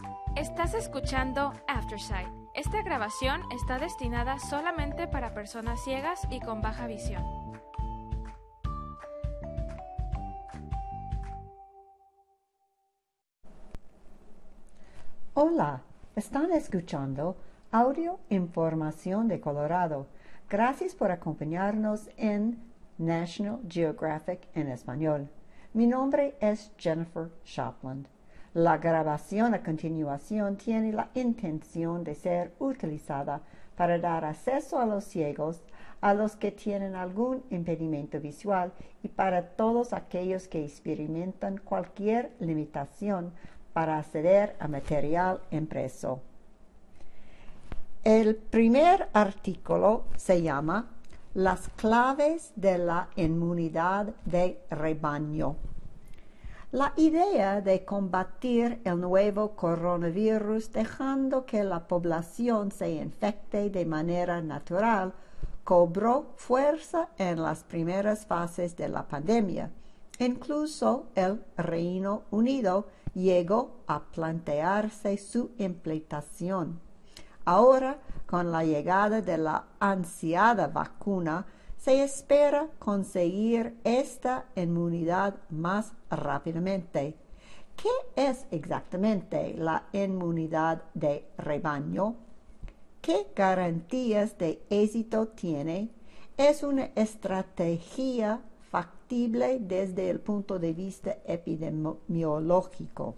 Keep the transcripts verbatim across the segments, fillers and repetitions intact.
Estás escuchando Aftersight. Esta grabación está destinada solamente para personas ciegas y con baja visión. Hola, están escuchando Audio Información de Colorado. Gracias por acompañarnos en National Geographic en español. Mi nombre es Jennifer Shopland. La grabación a continuación tiene la intención de ser utilizada para dar acceso a los ciegos, a los que tienen algún impedimento visual y para todos aquellos que experimentan cualquier limitación para acceder a material impreso. El primer artículo se llama Las claves de la inmunidad de rebaño. La idea de combatir el nuevo coronavirus dejando que la población se infecte de manera natural cobró fuerza en las primeras fases de la pandemia. Incluso el Reino Unido llegó a plantearse su implementación. Ahora, con la llegada de la ansiada vacuna, se espera conseguir esta inmunidad más rápidamente. ¿Qué es exactamente la inmunidad de rebaño? ¿Qué garantías de éxito tiene? Es una estrategia factible desde el punto de vista epidemiológico.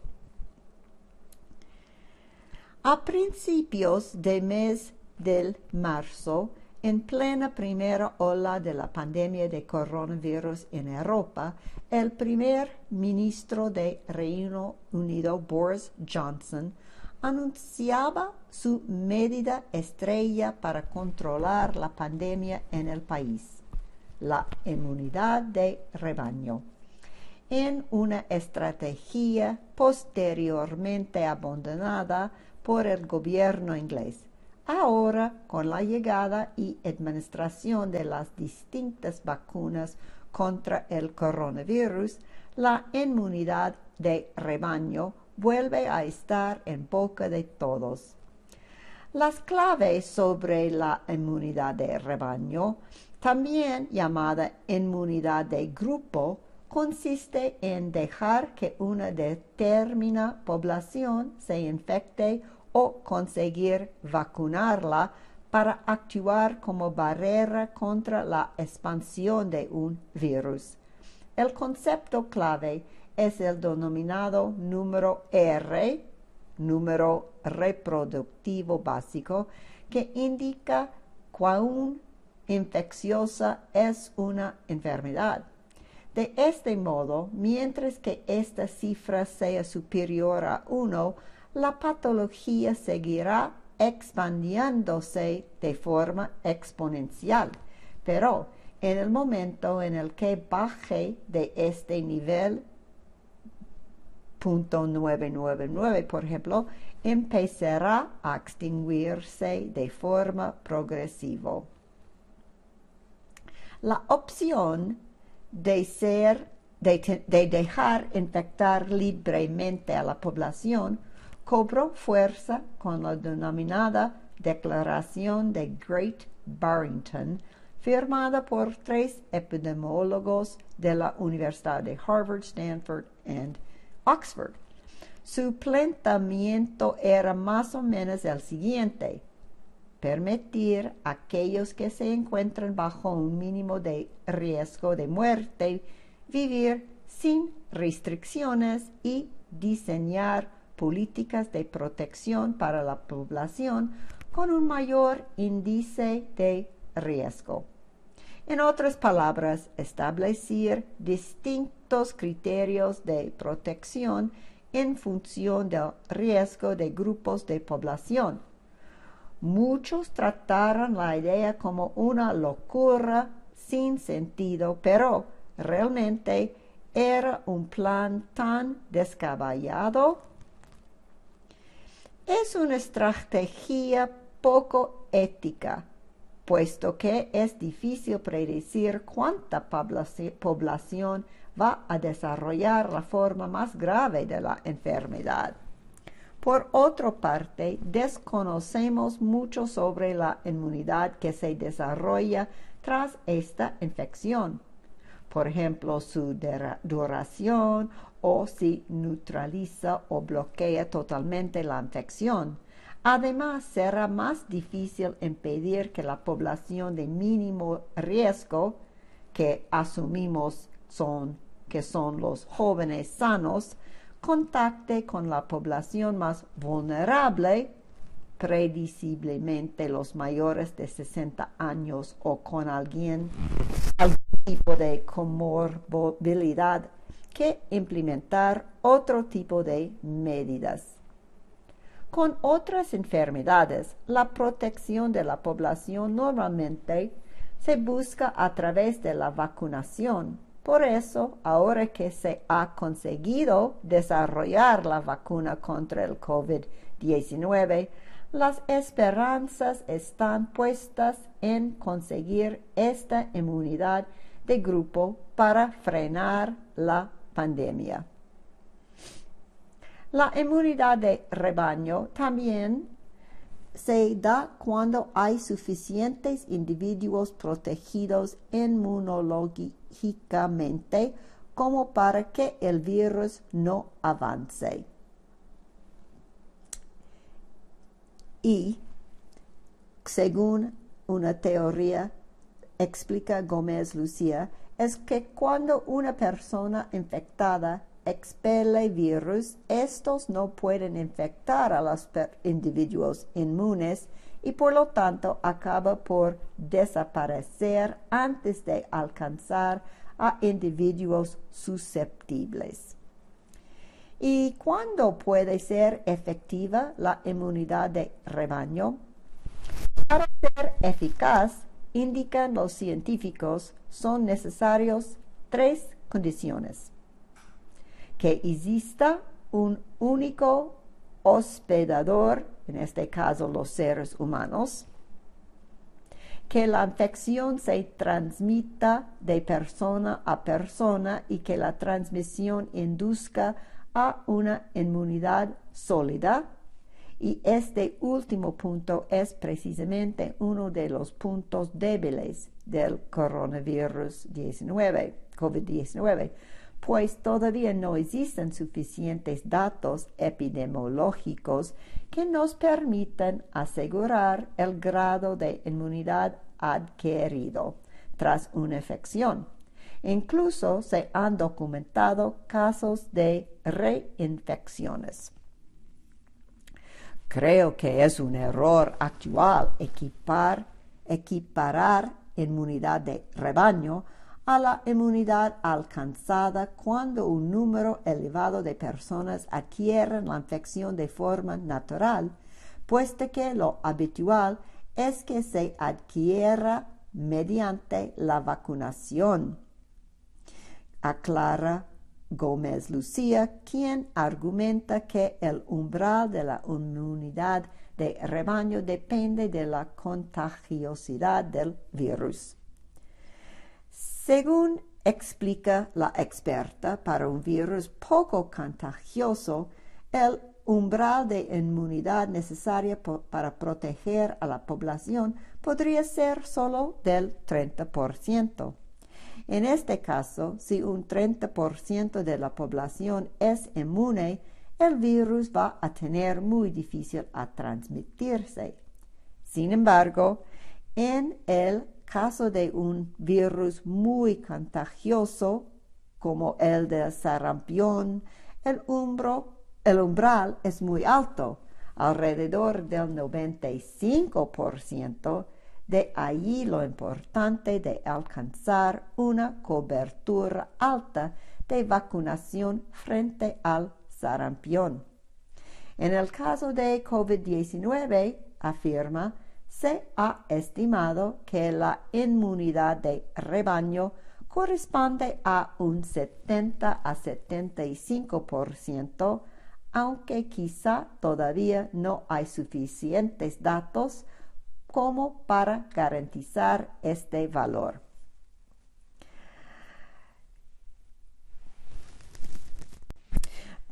A principios del mes de marzo, en plena primera ola de la pandemia de coronavirus en Europa, el primer ministro de Reino Unido, Boris Johnson, anunciaba su medida estrella para controlar la pandemia en el país, la inmunidad de rebaño, en una estrategia posteriormente abandonada por el gobierno inglés. Ahora, con la llegada y administración de las distintas vacunas contra el coronavirus, la inmunidad de rebaño vuelve a estar en boca de todos. Las claves sobre la inmunidad de rebaño, también llamada inmunidad de grupo, consiste en dejar que una determinada población se infecte o conseguir vacunarla para actuar como barrera contra la expansión de un virus. El concepto clave es el denominado número R, número reproductivo básico, que indica cuán infecciosa es una enfermedad. De este modo, mientras que esta cifra sea superior a uno, la patología seguirá expandiéndose de forma exponencial, pero en el momento en el que baje de este nivel punto novecientos noventa y nueve, por ejemplo, empezará a extinguirse de forma progresiva. La opción de ser, de, de dejar infectar libremente a la población cobró fuerza con la denominada Declaración de Great Barrington, firmada por tres epidemiólogos de la Universidad de Harvard, Stanford y Oxford. Su planteamiento era más o menos el siguiente: permitir a aquellos que se encuentran bajo un mínimo de riesgo de muerte vivir sin restricciones y diseñar políticas de protección para la población con un mayor índice de riesgo. En otras palabras, establecer distintos criterios de protección en función del riesgo de grupos de población. Muchos trataron la idea como una locura sin sentido, pero realmente era un plan tan descabellado. Es una estrategia poco ética, puesto que es difícil predecir cuánta población va a desarrollar la forma más grave de la enfermedad. Por otra parte, desconocemos mucho sobre la inmunidad que se desarrolla tras esta infección. Por ejemplo, su duración o si neutraliza o bloquea totalmente la infección. Además, será más difícil impedir que la población de mínimo riesgo, que asumimos son, que son los jóvenes sanos, contacte con la población más vulnerable, prediciblemente los mayores de sesenta años o con alguien, algún tipo de comorbilidad, que implementar otro tipo de medidas. Con otras enfermedades, la protección de la población normalmente se busca a través de la vacunación. Por eso, ahora que se ha conseguido desarrollar la vacuna contra el COVID diecinueve, las esperanzas están puestas en conseguir esta inmunidad de grupo para frenar la pandemia. La inmunidad de rebaño también se da cuando hay suficientes individuos protegidos inmunológicamente como para que el virus no avance. Y, según una teoría, explica Gómez Lucía, es que cuando una persona infectada expele virus, estos no pueden infectar a los individuos inmunes y por lo tanto acaba por desaparecer antes de alcanzar a individuos susceptibles. ¿Y cuándo puede ser efectiva la inmunidad de rebaño? Para ser eficaz, indican los científicos, son necesarios tres condiciones: que exista un único hospedador, en este caso los seres humanos, que la infección se transmita de persona a persona y que la transmisión induzca a una inmunidad sólida. Y este último punto es precisamente uno de los puntos débiles del coronavirus diecinueve, COVID diecinueve, pues todavía no existen suficientes datos epidemiológicos que nos permitan asegurar el grado de inmunidad adquirido tras una infección. Incluso se han documentado casos de reinfecciones. Creo que es un error actual equipar, equiparar inmunidad de rebaño a la inmunidad alcanzada cuando un número elevado de personas adquieren la infección de forma natural, puesto que lo habitual es que se adquiera mediante la vacunación. Aclara Gómez Lucía, quien argumenta que el umbral de la inmunidad de rebaño depende de la contagiosidad del virus. Según explica la experta, para un virus poco contagioso, el umbral de inmunidad necesaria para proteger a la población podría ser solo del treinta por ciento. En este caso, si un treinta por ciento de la población es inmune, el virus va a tener muy difícil a transmitirse. Sin embargo, en el caso de un virus muy contagioso, como el de sarampión, el, umbro, el umbral es muy alto, alrededor del noventa y cinco por ciento. De allí lo importante de alcanzar una cobertura alta de vacunación frente al sarampión. En el caso de COVID diecinueve, afirma, se ha estimado que la inmunidad de rebaño corresponde a un setenta a setenta y cinco por ciento, aunque quizá todavía no hay suficientes datos como para garantizar este valor.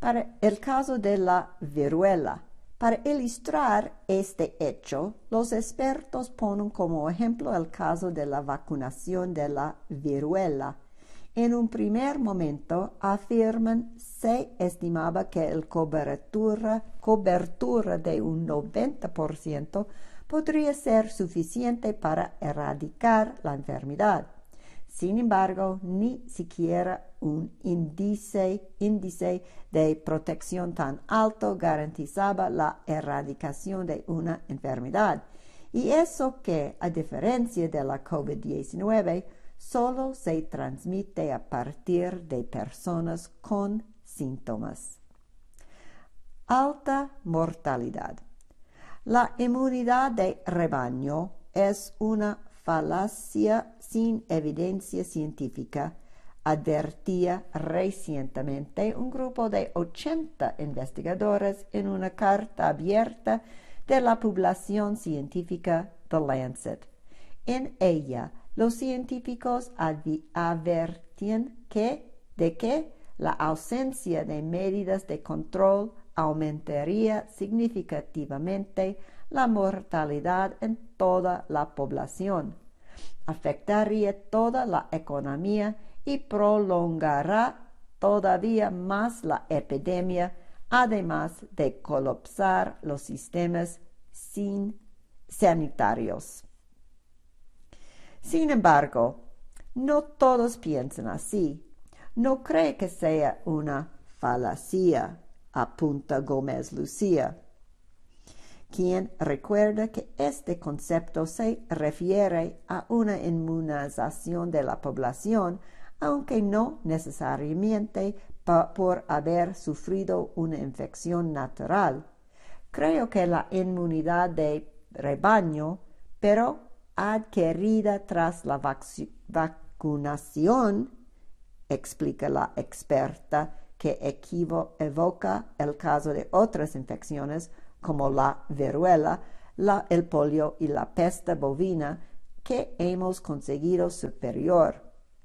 Para el caso de la viruela, para ilustrar este hecho, los expertos ponen como ejemplo el caso de la vacunación de la viruela. En un primer momento afirman se estimaba que la cobertura, cobertura de un noventa por ciento podría ser suficiente para erradicar la enfermedad. Sin embargo, ni siquiera un índice, índice de protección tan alto garantizaba la erradicación de una enfermedad. Y eso que, a diferencia de la COVID diecinueve, solo se transmite a partir de personas con síntomas. Alta mortalidad. La inmunidad de rebaño es una falacia sin evidencia científica, advertía recientemente un grupo de ochenta investigadores en una carta abierta de la publicación científica The Lancet. En ella, los científicos advertían que, de que la ausencia de medidas de control aumentaría significativamente la mortalidad en toda la población, afectaría toda la economía y prolongará todavía más la epidemia, además de colapsar los sistemas sin sanitarios. Sin embargo, no todos piensan así. No cree que sea una falacia, apunta Gómez Lucía, quien recuerda que este concepto se refiere a una inmunización de la población, aunque no necesariamente por haber sufrido una infección natural. Creo que la inmunidad de rebaño, pero adquirida tras la vac- vacunación, explica la experta, que equivo- evoca el caso de otras infecciones como la viruela, la, el polio y la peste bovina, que hemos conseguido superior.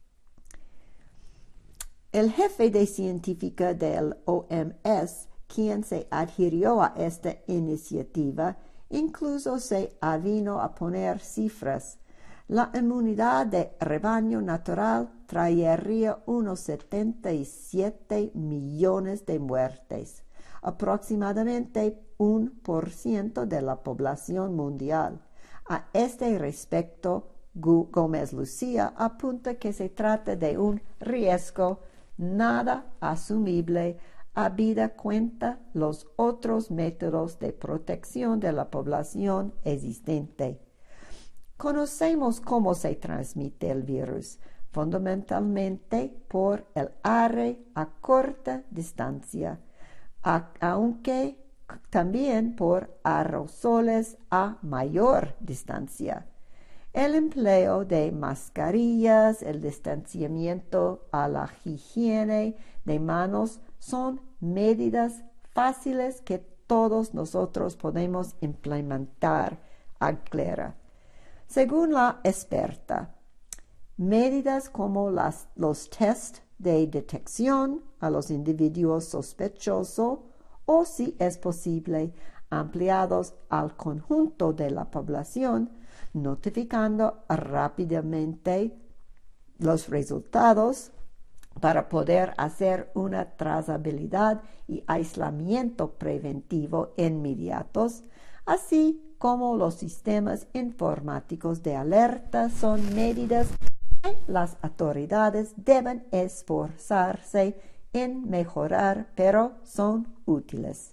El jefe de científica del O M S, quien se adhirió a esta iniciativa, incluso se avino a poner cifras. La inmunidad de rebaño natural traería unos setenta y siete millones de muertes, aproximadamente un por ciento de la población mundial. A este respecto, Gómez Lucía apunta que se trata de un riesgo nada asumible habida cuenta los otros métodos de protección de la población existente. Conocemos cómo se transmite el virus, fundamentalmente por el aire a corta distancia, a, aunque también por aerosoles a mayor distancia. El empleo de mascarillas, el distanciamiento a la higiene de manos son medidas fáciles que todos nosotros podemos implementar, aclara. Según la experta, medidas como las, los test de detección a los individuos sospechosos o, si es posible, ampliados al conjunto de la población, notificando rápidamente los resultados para poder hacer una trazabilidad y aislamiento preventivo inmediatos, así como los sistemas informáticos de alerta son medidas que las autoridades deben esforzarse en mejorar, pero son útiles.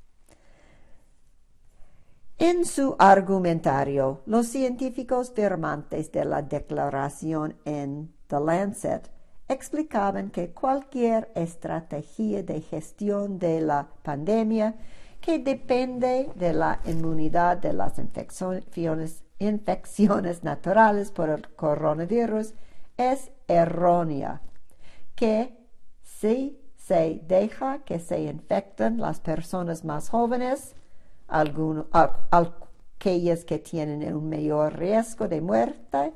En su argumentario, los científicos firmantes de la declaración en The Lancet explicaban que cualquier estrategia de gestión de la pandemia que depende de la inmunidad de las infecciones, infecciones naturales por el coronavirus es errónea, que si se deja que se infecten las personas más jóvenes, alguno, aquellas que tienen un mayor riesgo de muerte,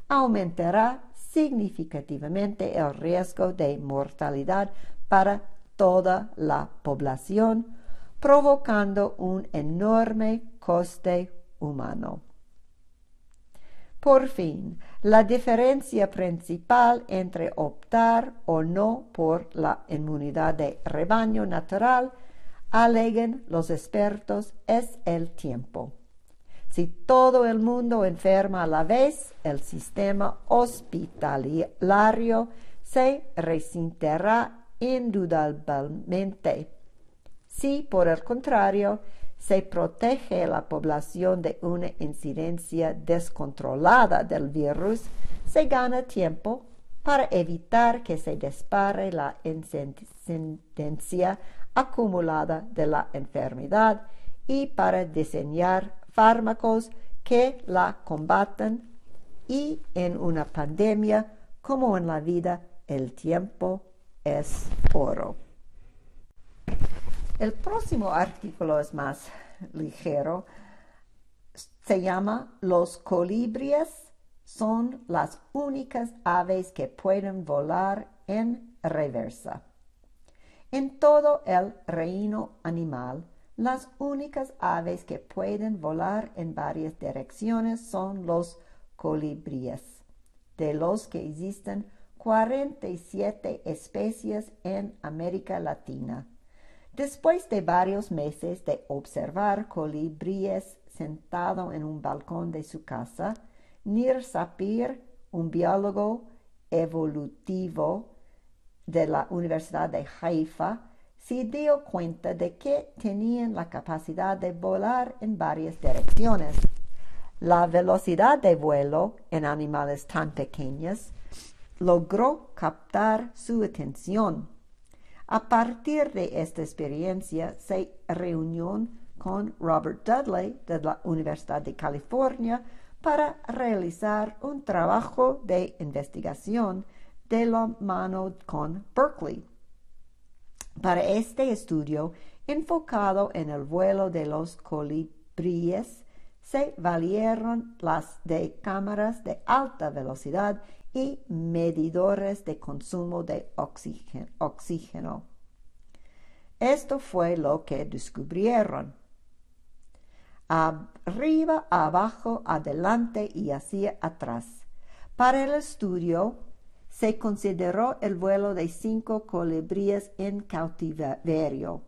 aumentará significativamente el riesgo de mortalidad para toda la población, provocando un enorme coste humano. Por fin, la diferencia principal entre optar o no por la inmunidad de rebaño natural, alegan los expertos, es el tiempo. Si todo el mundo enferma a la vez, el sistema hospitalario se resentirá indudablemente. Si, por el contrario, se protege a la población de una incidencia descontrolada del virus, se gana tiempo para evitar que se dispare la incidencia acumulada de la enfermedad y para diseñar fármacos que la combatan. Y en una pandemia como en la vida, el tiempo es oro. El próximo artículo es más ligero. Se llama Los colibríes son las únicas aves que pueden volar en reversa. En todo el reino animal, las únicas aves que pueden volar en varias direcciones son los colibríes, de los que existen cuarenta y siete especies en América Latina. Después de varios meses de observar colibríes sentado en un balcón de su casa, Nir Sapir, un biólogo evolutivo de la Universidad de Haifa, se dio cuenta de que tenían la capacidad de volar en varias direcciones. La velocidad de vuelo en animales tan pequeños logró captar su atención. A partir de esta experiencia, se reunió con Robert Dudley de la Universidad de California para realizar un trabajo de investigación de la mano con Berkeley. Para este estudio, enfocado en el vuelo de los colibríes, se valieron las de cámaras de alta velocidad y medidores de consumo de oxígeno. Esto fue lo que descubrieron. Arriba, abajo, adelante y hacia atrás. Para el estudio, se consideró el vuelo de cinco colibríes en cautiverio.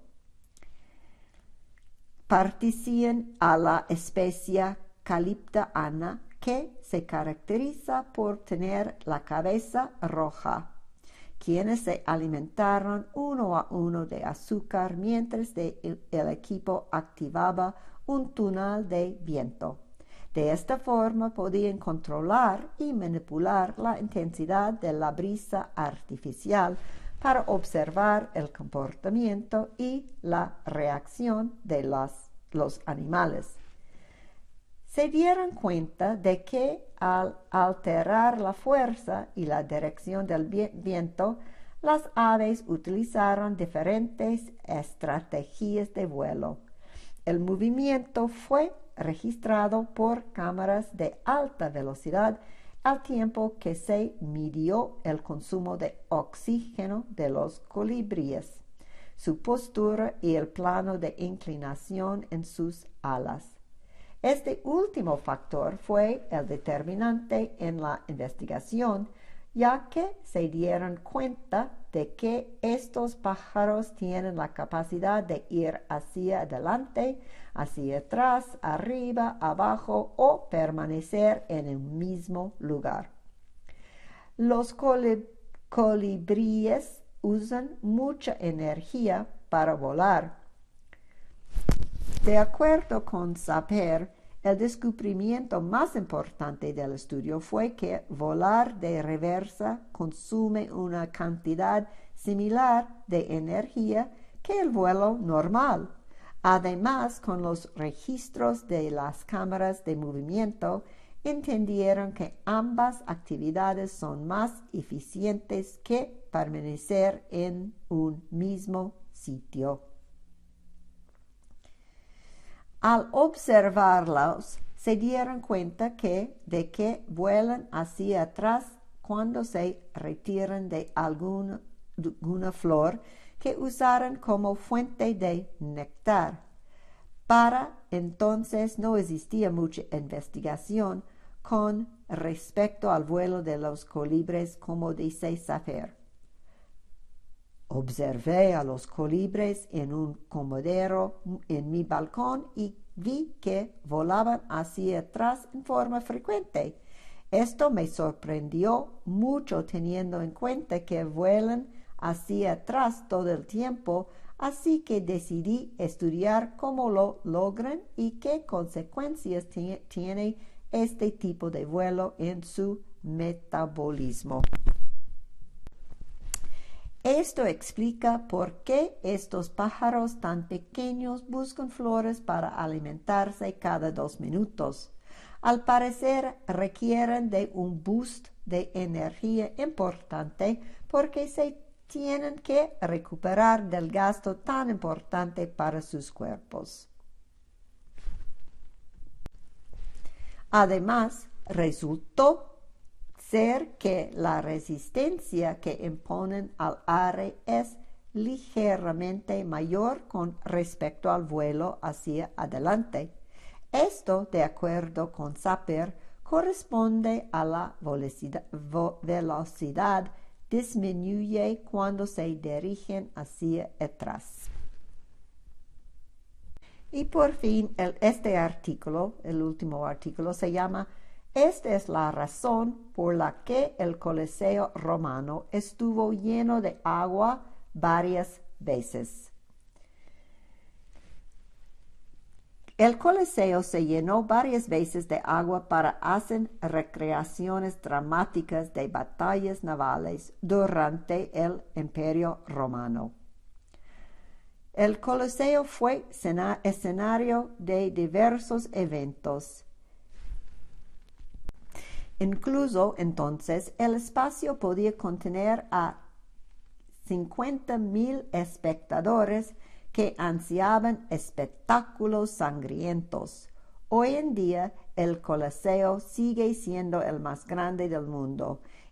Pertenecían a la especie Calypta ana, que se caracteriza por tener la cabeza roja, quienes se alimentaron uno a uno de azúcar mientras de el, el equipo activaba un túnel de viento. De esta forma podían controlar y manipular la intensidad de la brisa artificial para observar el comportamiento y la reacción de las, los animales. Se dieron cuenta de que al alterar la fuerza y la dirección del viento, las aves utilizaron diferentes estrategias de vuelo. El movimiento fue registrado por cámaras de alta velocidad al tiempo que se midió el consumo de oxígeno de los colibríes, su postura y el plano de inclinación en sus alas. Este último factor fue el determinante en la investigación, ya que se dieron cuenta de que estos pájaros tienen la capacidad de ir hacia adelante, hacia atrás, arriba, abajo o permanecer en el mismo lugar. Los colibríes usan mucha energía para volar. De acuerdo con Sapir, el descubrimiento más importante del estudio fue que volar de reversa consume una cantidad similar de energía que el vuelo normal. Además, con los registros de las cámaras de movimiento, entendieron que ambas actividades son más eficientes que permanecer en un mismo sitio. Al observarlos, se dieron cuenta que, de que vuelan hacia atrás cuando se retiran de alguna, alguna flor que usaron como fuente de néctar. Para entonces no existía mucha investigación con respecto al vuelo de los colibres, como dice Safer. Observé a los colibres en un comodero en mi balcón y vi que volaban hacia atrás en forma frecuente. Esto me sorprendió mucho teniendo en cuenta que vuelan hacia atrás todo el tiempo, así que decidí estudiar cómo lo logran y qué consecuencias tiene este tipo de vuelo en su metabolismo. Esto explica por qué estos pájaros tan pequeños buscan flores para alimentarse cada dos minutos. Al parecer requieren de un boost de energía importante porque se tienen que recuperar del gasto tan importante para sus cuerpos. Además, resultó ser que la resistencia que imponen al aire es ligeramente mayor con respecto al vuelo hacia adelante. Esto, de acuerdo con Saper, corresponde a la velocidad, velocidad disminuye cuando se dirigen hacia atrás. Y por fin, el, este artículo, el último artículo, se llama Esta es la razón por la que el Coliseo romano estuvo lleno de agua varias veces. El Coliseo se llenó varias veces de agua para hacer recreaciones dramáticas de batallas navales durante el Imperio Romano. El Coliseo fue escenario de diversos eventos. Incluso entonces el espacio podía contener a cincuenta mil espectadores que ansiaban espectáculos sangrientos. Hoy en día el Coliseo sigue siendo el más grande del mundo